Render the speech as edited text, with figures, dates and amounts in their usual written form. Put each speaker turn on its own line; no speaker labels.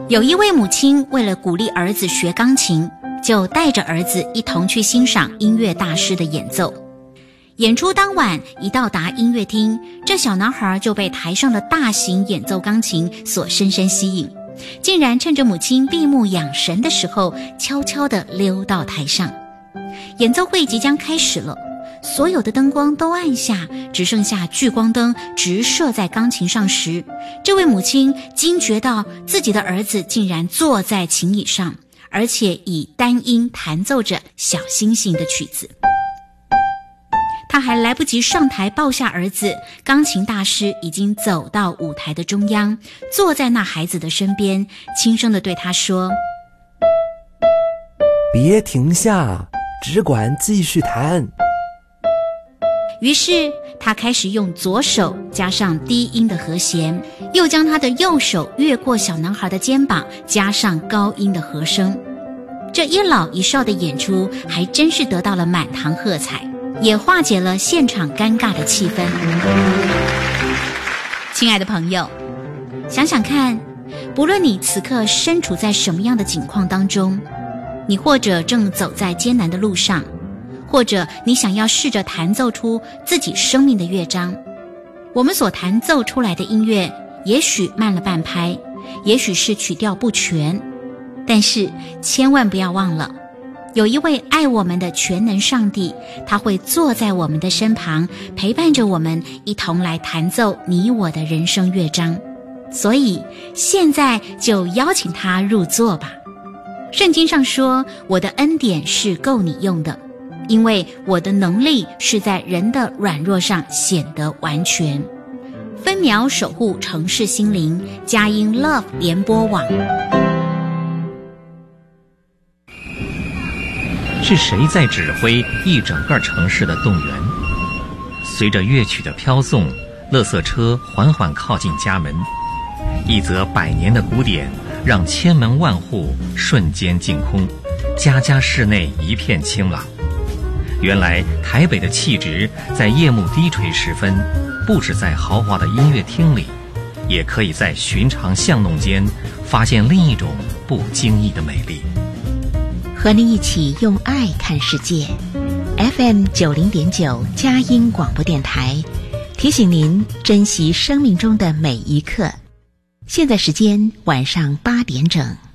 有一位母亲为了鼓励儿子学钢琴，就带着儿子一同去欣赏音乐大师的演奏。演出当晚，一到达音乐厅，这小男孩就被台上的大型演奏钢琴所深深吸引，竟然趁着母亲闭目养神的时候，悄悄地溜到台上。演奏会即将开始了，所有的灯光都暗下，只剩下聚光灯直射在钢琴上时，这位母亲惊觉到自己的儿子竟然坐在琴椅上，而且以单音弹奏着小星星的曲子。他还来不及上台抱下儿子，钢琴大师已经走到舞台的中央，坐在那孩子的身边，轻声地对他说：
别停下，只管继续弹。
于是他开始用左手加上低音的和弦，又将他的右手越过小男孩的肩膀，加上高音的和声。这一老一少的演出还真是得到了满堂喝彩，也化解了现场尴尬的气氛。亲爱的朋友，想想看，不论你此刻身处在什么样的境况当中，你或者正走在艰难的路上，或者你想要试着弹奏出自己生命的乐章，我们所弹奏出来的音乐也许慢了半拍，也许是曲调不全，但是千万不要忘了，有一位爱我们的全能上帝，他会坐在我们的身旁，陪伴着我们一同来弹奏你我的人生乐章。所以现在就邀请他入座吧。圣经上说，我的恩典是够你用的，因为我的能力是在人的软弱上显得完全。分秒守护城市心灵，佳音 Love 联播网。
是谁在指挥一整个城市的动员？随着乐曲的飘送，垃圾车缓缓靠近家门，一则100年的古典让千门万户瞬间净空，家家室内一片清朗。原来台北的气质在夜幕低垂时分，不止在豪华的音乐厅里，也可以在寻常巷弄间发现另一种不经意的美丽。
和您一起用爱看世界。 FM 90.9佳音广播电台提醒您珍惜生命中的每一刻。现在时间晚上8点整。